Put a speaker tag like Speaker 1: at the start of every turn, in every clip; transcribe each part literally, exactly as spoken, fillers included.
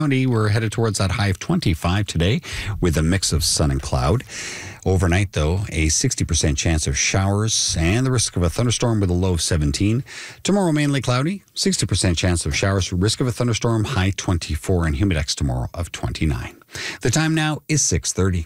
Speaker 1: We're headed towards that high of twenty-five today with a mix of sun and cloud. Overnight, though, a sixty percent chance of showers and the risk of a thunderstorm with a low of seventeen. Tomorrow, mainly cloudy, sixty percent chance of showers, risk of a thunderstorm, high twenty-four, and humidex tomorrow of twenty-nine. The time now is six thirty.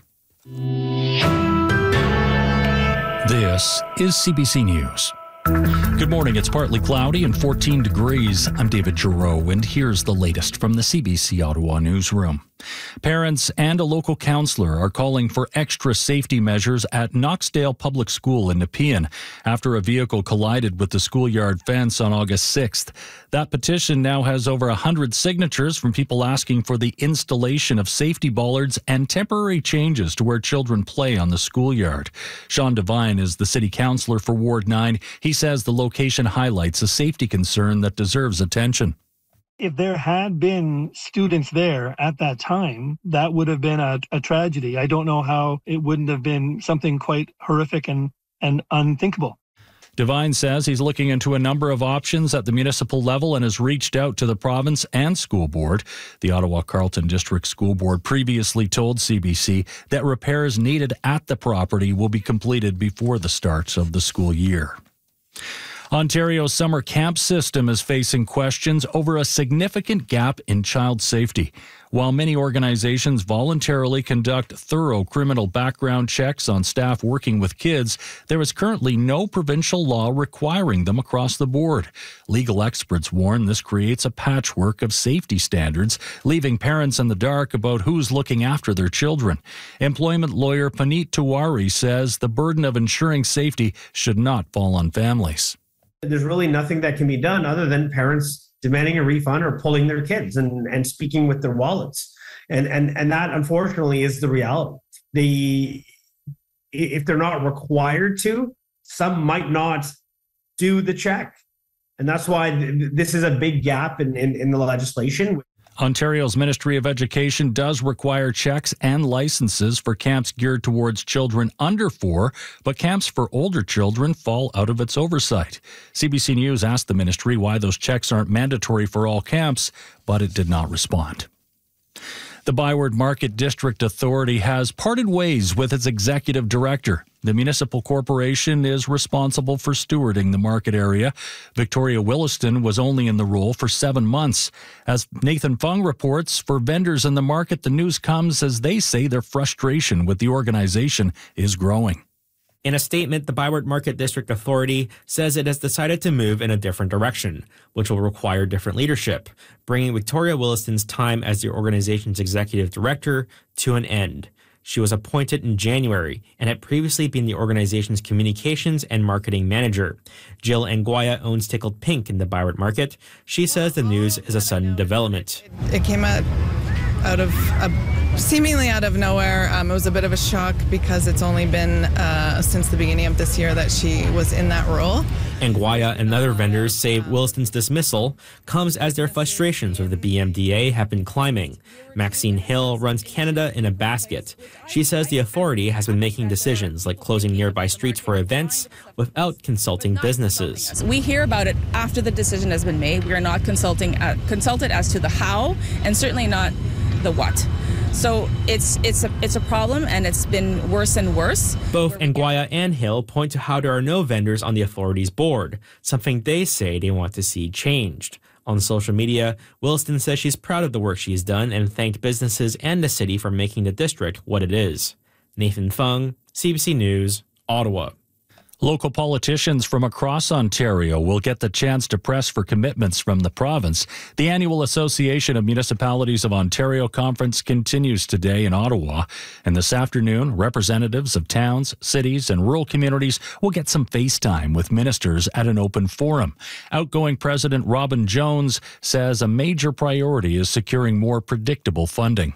Speaker 2: This is C B C News. Good morning. It's partly cloudy and fourteen degrees. I'm David Giroux, and here's the latest from the C B C Ottawa newsroom. Parents and a local councillor are calling for extra safety measures at Knoxdale Public School in Nepean after a vehicle collided with the schoolyard fence on August sixth. That petition now has over one hundred signatures from people asking for the installation of safety bollards and temporary changes to where children play on the schoolyard. Sean Devine is the city councillor for Ward nine. He says the location highlights a safety concern that deserves attention.
Speaker 3: If there had been students there at that time, that would have been a, a tragedy. I don't know how it wouldn't have been something quite horrific and, and unthinkable.
Speaker 2: Devine says he's looking into a number of options at the municipal level and has reached out to the province and school board. The Ottawa Carleton District School Board previously told C B C that repairs needed at the property will be completed before the start of the school year. Ontario's summer camp system is facing questions over a significant gap in child safety. While many organizations voluntarily conduct thorough criminal background checks on staff working with kids, there is currently no provincial law requiring them across the board. Legal experts warn this creates a patchwork of safety standards, leaving parents in the dark about who's looking after their children. Employment lawyer Paneet Tiwari says the burden of ensuring safety should not fall on families.
Speaker 4: There's really nothing that can be done other than parents demanding a refund or pulling their kids and, and speaking with their wallets. And, and, and that, unfortunately, is the reality. The, if they're not required to, some might not do the check. And that's why th- this is a big gap in, in, in the legislation.
Speaker 2: Ontario's Ministry of Education does require checks and licenses for camps geared towards children under four, but camps for older children fall out of its oversight. C B C News asked the ministry why those checks aren't mandatory for all camps, but it did not respond. The Byward Market District Authority has parted ways with its executive director. The municipal corporation is responsible for stewarding the market area. Victoria Williston was only in the role for seven months. As Nathan Fung reports, for vendors in the market, the news comes as they say their frustration with the organization is growing.
Speaker 5: In a statement, the Byward Market District Authority says it has decided to move in a different direction, which will require different leadership, bringing Victoria Williston's time as the organization's executive director to an end. She was appointed in January and had previously been the organization's communications and marketing manager. Jill Anguaya owns Tickled Pink in the Byward Market. She says the news is a sudden development.
Speaker 6: It came out, out of a seemingly out of nowhere. Um, it was a bit of a shock because it's only been uh, since the beginning of this year that she was in that role.
Speaker 5: Anguaya and other vendors say Williston's dismissal comes as their frustrations with the B M D A have been climbing. Maxine Hill runs Canada in a Basket. She says the authority has been making decisions like closing nearby streets for events without consulting businesses.
Speaker 7: We hear about it after the decision has been made. We are not consulting uh, consulted as to the how, and certainly not the what. So it's it's a it's a problem, and it's been worse and worse.
Speaker 5: Both Anguaya and Hill point to how there are no vendors on the authority's board, something they say they want to see changed. On social media, Williston says she's proud of the work she's done and thanked businesses and the city for making the district what it is. Nathan Fung, C B C News, Ottawa.
Speaker 2: Local politicians from across Ontario will get the chance to press for commitments from the province. The annual Association of Municipalities of Ontario conference continues today in Ottawa. And this afternoon, representatives of towns, cities, and rural communities will get some face time with ministers at an open forum. Outgoing President Robin Jones says a major priority is securing more predictable funding.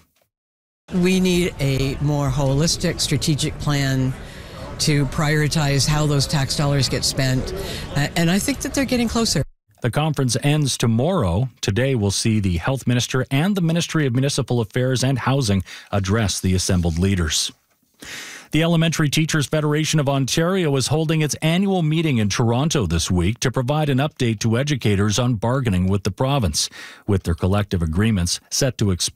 Speaker 8: We need a more holistic strategic plan to prioritize how those tax dollars get spent. Uh, and I think that they're getting closer.
Speaker 2: The conference ends tomorrow. Today we'll see the Health Minister and the Ministry of Municipal Affairs and Housing address the assembled leaders. The Elementary Teachers Federation of Ontario is holding its annual meeting in Toronto this week to provide an update to educators on bargaining with the province, with their collective agreements set to expire.